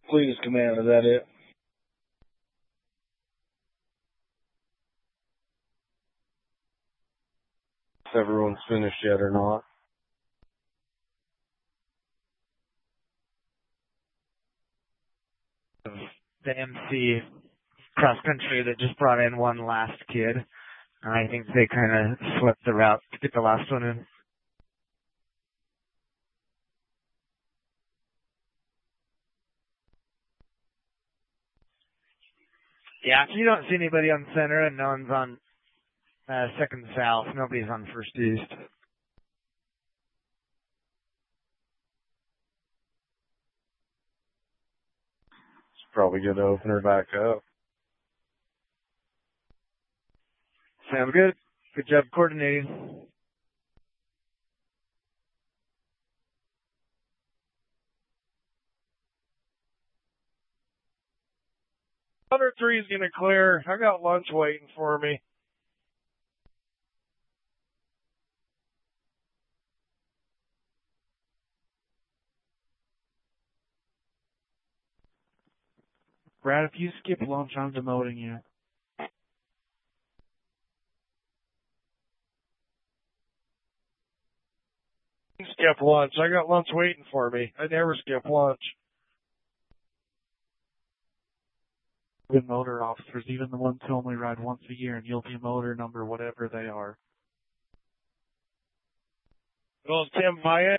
Please, command, is that it? If everyone's finished yet or not. The MC cross country that just brought in one last kid. I think they kind of swept the route to get the last one in. Yeah, if you don't see anybody on center and no one's on second south, nobody's on first east. It's probably good to open her back up. Sounds good. Good job coordinating. Hunter 3 is going to clear. I got lunch waiting for me. Brad, if you skip lunch, I'm demoting you. Skip lunch. I got lunch waiting for me. I never skip lunch. Good motor officers, even the ones who only ride once a year, and you'll be motor number whatever they are. Well, Tim Pyatt,